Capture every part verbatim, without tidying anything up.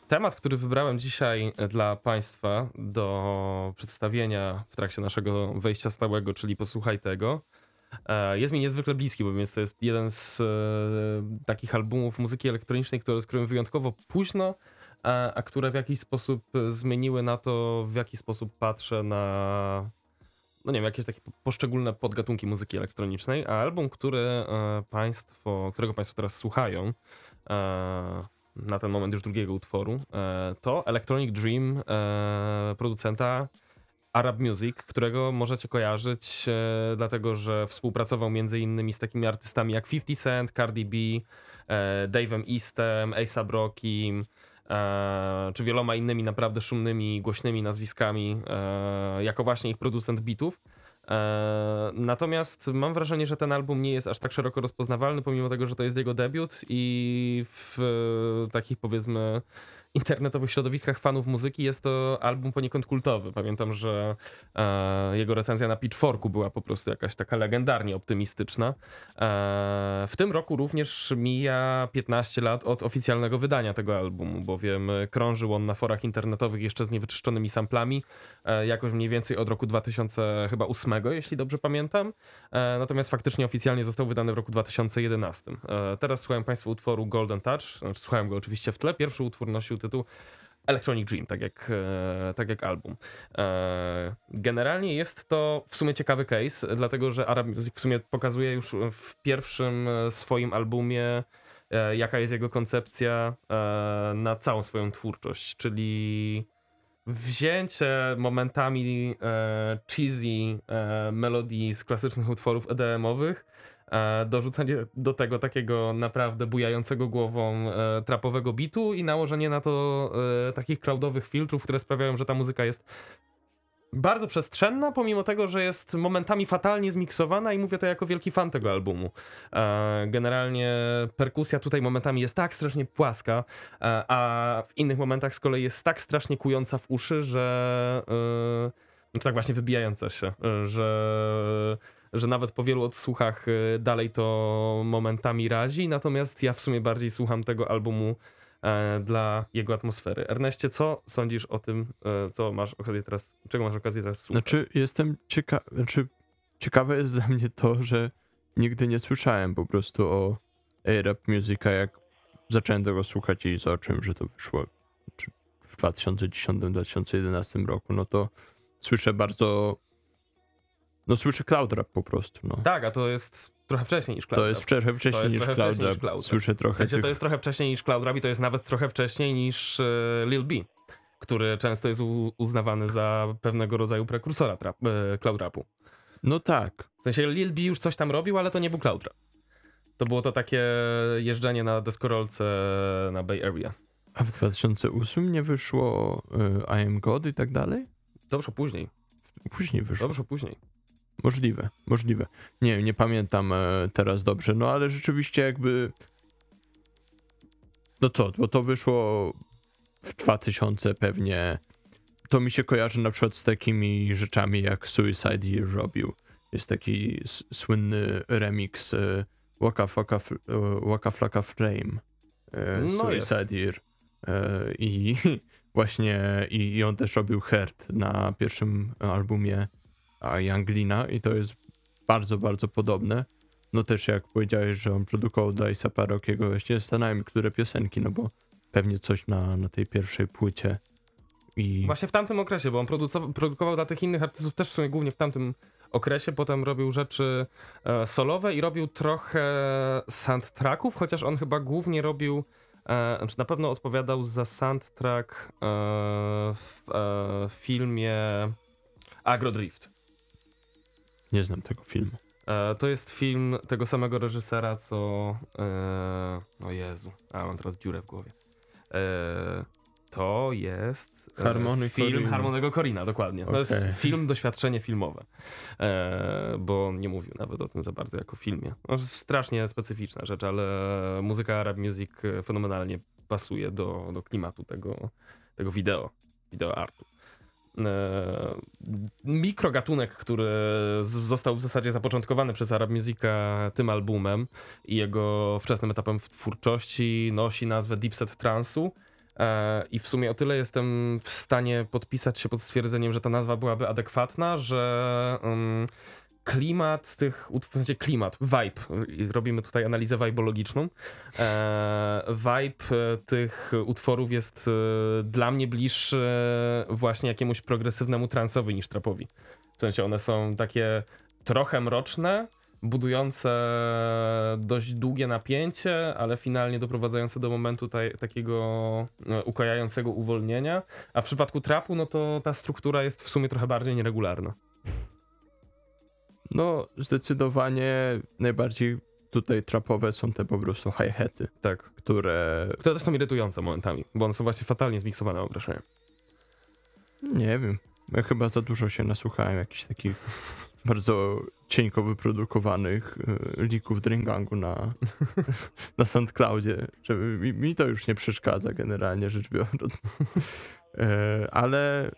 Temat, który wybrałem dzisiaj dla Państwa do przedstawienia w trakcie naszego wejścia stałego, czyli posłuchaj tego, e, jest mi niezwykle bliski, bo jest to jest jeden z e, takich albumów muzyki elektronicznej, które skryłem wyjątkowo późno, a, a które w jakiś sposób zmieniły na to, w jaki sposób patrzę na, no nie wiem, jakieś takie poszczególne podgatunki muzyki elektronicznej, a album, który e, Państwo, którego Państwo teraz słuchają, e, na ten moment już drugiego utworu, e, to Electronic Dream e, producenta Arab Music, którego możecie kojarzyć, e, dlatego że współpracował między innymi z takimi artystami jak fifty Cent, Cardi B, e, Dave'em Eastem, A$ap Rockim, e, czy wieloma innymi naprawdę szumnymi, głośnymi nazwiskami, e, jako właśnie ich producent beatów. E, Natomiast mam wrażenie, że ten album nie jest aż tak szeroko rozpoznawalny, pomimo tego, że to jest jego debiut i w e, takich powiedzmy internetowych środowiskach fanów muzyki jest to album poniekąd kultowy. Pamiętam, że e, jego recenzja na Pitchforku była po prostu jakaś taka legendarnie optymistyczna. E, w tym roku również mija piętnaście lat od oficjalnego wydania tego albumu, bowiem krążył on na forach internetowych jeszcze z niewyczyszczonymi samplami, e, jakoś mniej więcej od roku dwa tysiące ósmego, jeśli dobrze pamiętam. E, natomiast faktycznie oficjalnie został wydany w roku dwa tysiące jedenastym. E, teraz słuchałem Państwu utworu Golden Touch, znaczy słuchałem go oczywiście w tle. Pierwszy utwór nosił tytuł Electronic Dream, tak jak, e, tak jak album. E, Generalnie jest to w sumie ciekawy case, dlatego że Arab Music w sumie pokazuje już w pierwszym e, swoim albumie, e, jaka jest jego koncepcja e, na całą swoją twórczość, czyli wzięcie momentami e, cheesy e, melodii z klasycznych utworów E D M-owych, e, dorzucenie do tego takiego naprawdę bujającego głową e, trapowego bitu i nałożenie na to e, takich cloudowych filtrów, które sprawiają, że ta muzyka jest bardzo przestrzenna, pomimo tego, że jest momentami fatalnie zmiksowana i mówię to jako wielki fan tego albumu. E, Generalnie perkusja tutaj momentami jest tak strasznie płaska, e, a w innych momentach z kolei jest tak strasznie kująca w uszy, że e, no to tak właśnie wybijająca się, e, że, że nawet po wielu odsłuchach e, dalej to momentami razi, natomiast ja w sumie bardziej słucham tego albumu e, dla jego atmosfery. Erneście, co sądzisz o tym, e, co masz okazję teraz, czego masz okazję teraz słuchać? Znaczy, jestem ciekawy, znaczy, ciekawe jest dla mnie to, że nigdy nie słyszałem po prostu o A$ap Musica, jak zacząłem tego słuchać i zobaczyłem, że to wyszło czy w dwa tysiące dziesiątym dwa tysiące jedenastym roku, no to słyszę bardzo, no słyszę cloud rap po prostu, no. Tak, a to jest trochę wcześniej niż Cloud To jest Rap. trochę wcześniej jest niż trochę cloud wcześniej niż rap, Cloud Rap. słyszę W trochę sensie tych... to jest trochę wcześniej niż Cloud Rap i to jest nawet trochę wcześniej niż e, Lil B, który często jest u, uznawany za pewnego rodzaju prekursora trap, e, Cloud Rapu. No tak, W sensie Lil B już coś tam robił, ale to nie był Cloud Rap. To było to takie jeżdżenie na deskorolce na Bay Area. a w dwa tysiące ósmym nie wyszło y, I Am God i tak dalej? To wyszło później. Później To wyszło. wyszło później. Możliwe, możliwe. Nie, nie pamiętam e, teraz dobrze, no ale rzeczywiście jakby... No co, bo to wyszło w dwa tysiące pewnie... To mi się kojarzy na przykład z takimi rzeczami jak Suicide Year robił. Jest taki s- słynny remix e, Waka Flocka, F- e, Waka Flocka Flame e, No Suicide Year. E, I właśnie i, i on też robił Hurt na pierwszym albumie a Younglina i to jest bardzo, bardzo podobne. No też jak powiedziałeś, że on produkował dla A$apa Rockiego, właśnie zastanawiam się, które piosenki, no bo pewnie coś na, na tej pierwszej płycie. I Właśnie w tamtym okresie, bo on produkował, produkował dla tych innych artystów też w sumie głównie w tamtym okresie, potem robił rzeczy e, solowe i robił trochę soundtracków, chociaż on chyba głównie robił, e, znaczy na pewno odpowiadał za soundtrack e, w e, filmie Agrodrift. nie znam tego filmu. E, to jest film tego samego reżysera, co... E, o Jezu, a mam teraz dziurę w głowie. E, to jest e, Harmony film Korina. Harmonego Korina, dokładnie. To jest Okej. film, doświadczenie filmowe. E, bo nie mówił nawet o tym za bardzo jako filmie. No, strasznie specyficzna rzecz, ale muzyka Arab Music fenomenalnie pasuje do, do klimatu tego, tego wideo, wideo artu. E, mikrogatunek, który z- został w zasadzie zapoczątkowany przez Arab Musica tym albumem i jego wczesnym etapem w twórczości, nosi nazwę Deep Set Trance'u. E, I w sumie o tyle jestem w stanie podpisać się pod stwierdzeniem, że ta nazwa byłaby adekwatna, że um, klimat tych utworów, w sensie klimat, vibe, i robimy tutaj analizę vibologiczną, e, vibe tych utworów jest e, dla mnie bliższy właśnie jakiemuś progresywnemu transowi niż trapowi. W sensie one są takie trochę mroczne, budujące dość długie napięcie, ale finalnie doprowadzające do momentu taj, takiego e, ukojającego uwolnienia. A w przypadku trapu, no to ta struktura jest w sumie trochę bardziej nieregularna. No, zdecydowanie najbardziej tutaj trapowe są te po prostu hi-haty, Tak. które... Które też są irytujące momentami, bo one są właśnie fatalnie zmiksowane, mam wrażenie. Nie wiem, ja chyba za dużo się nasłuchałem jakichś takich bardzo cienko wyprodukowanych y, lików Dringangu na, na SoundCloudzie, że mi, mi to już nie przeszkadza generalnie rzecz biorąc. E, ale,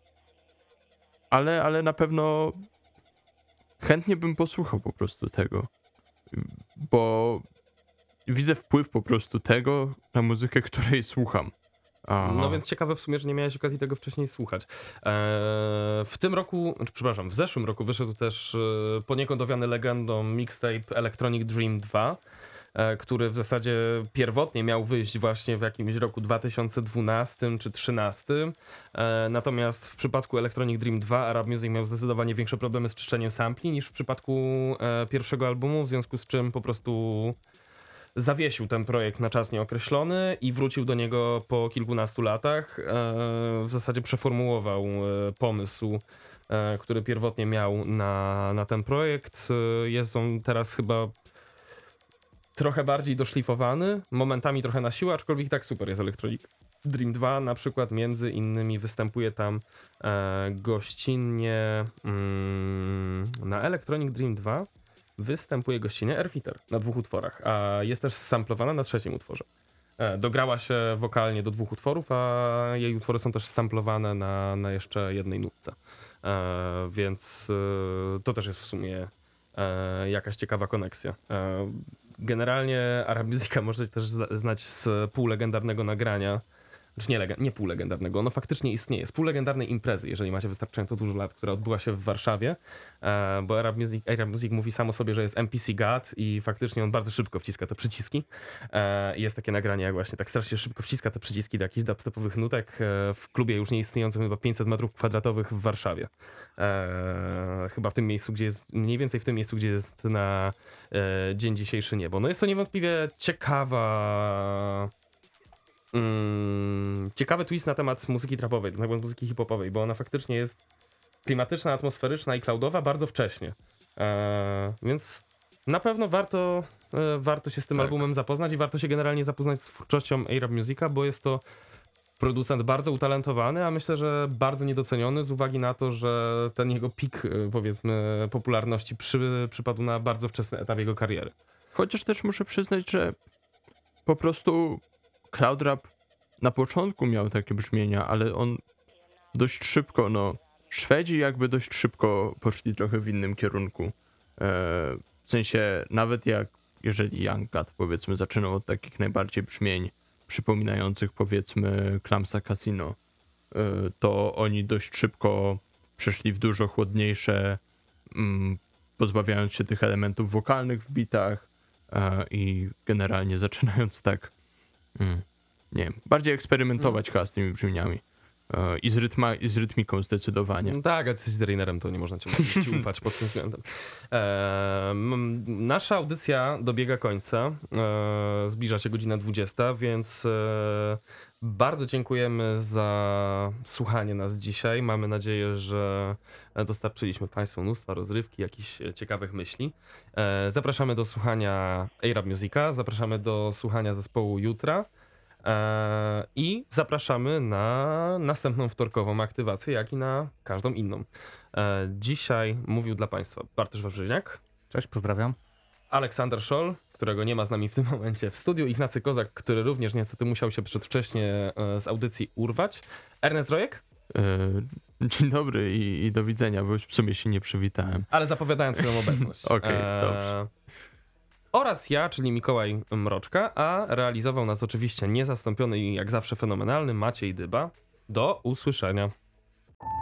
ale, ale na pewno chętnie bym posłuchał po prostu tego, bo widzę wpływ po prostu tego na muzykę, której słucham. A... No więc ciekawe w sumie, że nie miałeś okazji tego wcześniej słuchać. Eee, w tym roku, znaczy, przepraszam, w zeszłym roku wyszedł też e, poniekąd owiany legendą mixtape Electronic Dream dwa, e, który w zasadzie pierwotnie miał wyjść właśnie w jakimś roku dwa tysiące dwunastym czy trzynastym. E, natomiast w przypadku Electronic Dream dwa Arab Music miał zdecydowanie większe problemy z czyszczeniem sampli niż w przypadku e, pierwszego albumu, w związku z czym po prostu zawiesił ten projekt na czas nieokreślony i wrócił do niego po kilkunastu latach. W zasadzie przeformułował pomysł, który pierwotnie miał na, na ten projekt. Jest on teraz chyba trochę bardziej doszlifowany, momentami trochę na siłę, aczkolwiek i tak super jest Electronic Dream dwa. Na przykład między innymi występuje tam gościnnie mm, na Electronic Dream dwa. Występuje gościnnie Airfitter na dwóch utworach, a jest też samplowana na trzecim utworze. Dograła się wokalnie do dwóch utworów, a jej utwory są też samplowane na, na jeszcze jednej nutce. E, więc e, to też jest w sumie e, jakaś ciekawa koneksja. E, generalnie Arab Musica możecie też znać z półlegendarnego nagrania. Znaczy nie, leg- nie półlegendarnego, ono faktycznie istnieje. Z półlegendarnej imprezy, jeżeli macie wystarczająco dużo lat, która odbyła się w Warszawie, e, bo Arab Music, Arab Music mówi samo sobie, że jest N P C God i faktycznie on bardzo szybko wciska te przyciski. E, jest takie nagranie, jak właśnie tak strasznie szybko wciska te przyciski do jakichś dubstepowych nutek e, w klubie już nie istniejącym chyba pięćset metrów kwadratowych w Warszawie. E, chyba w tym miejscu, gdzie jest, mniej więcej w tym miejscu, gdzie jest na e, dzień dzisiejszy niebo. No jest to niewątpliwie ciekawa... Mm, ciekawy twist na temat muzyki trapowej, na temat muzyki hip-hopowej, bo ona faktycznie jest klimatyczna, atmosferyczna i cloudowa bardzo wcześnie. Eee, więc na pewno warto, e, warto się z tym Tak. albumem zapoznać i warto się generalnie zapoznać z twórczością Arab Musica, bo jest to producent bardzo utalentowany, a myślę, że bardzo niedoceniony z uwagi na to, że ten jego pik, e, powiedzmy, popularności przy, przypadł na bardzo wczesny etap jego kariery. Chociaż też muszę przyznać, że po prostu cloud rap na początku miał takie brzmienia, ale on dość szybko, no Szwedzi jakby dość szybko poszli trochę w innym kierunku. E, w sensie nawet jak, jeżeli Young God powiedzmy zaczynał od takich najbardziej brzmień przypominających powiedzmy Clumsa Casino, e, to oni dość szybko przeszli w dużo chłodniejsze, mm, pozbawiając się tych elementów wokalnych w bitach e, i generalnie zaczynając tak Mm. nie wiem, bardziej eksperymentować chyba z tymi brzmieniami. E, I z, rytma, I z rytmiką zdecydowanie. No tak, jak jesteś drainerem, to nie można ci, ci ufać pod tym względem. E, m, nasza audycja dobiega końca. E, zbliża się godzina dwudziesta, więc e, bardzo dziękujemy za słuchanie nas dzisiaj. Mamy nadzieję, że dostarczyliśmy Państwu mnóstwo rozrywki, jakichś ciekawych myśli. E, zapraszamy do słuchania Arab Musica, zapraszamy do słuchania zespołu Jutra. I zapraszamy na następną wtorkową aktywację, jak i na każdą inną. Dzisiaj mówił dla Państwa Bartosz Wawrzyniak. Cześć, pozdrawiam. Aleksander Scholl, którego nie ma z nami w tym momencie w studiu. Ignacy Kozak, który również niestety musiał się przedwcześnie z audycji urwać. Ernest Rojek. E, dzień dobry i, i do widzenia, bo już w sumie się nie przywitałem. Ale zapowiadając swoją obecność. Okej, okay, dobrze. oraz ja, czyli Mikołaj Mroczka, a realizował nas oczywiście niezastąpiony i jak zawsze fenomenalny Maciej Dyba. Do usłyszenia.